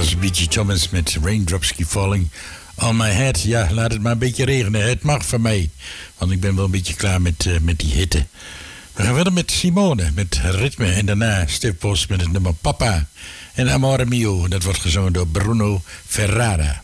was B.G. Thomas met Raindrops Keep Falling on My Head. Ja, laat het maar een beetje regenen. Het mag van mij. Want ik ben wel een beetje klaar met die hitte. We gaan verder met Simone, met Ritme. En daarna Stef Bos met het nummer Papa. En Amore Mio, dat wordt gezongen door Bruno Ferrara.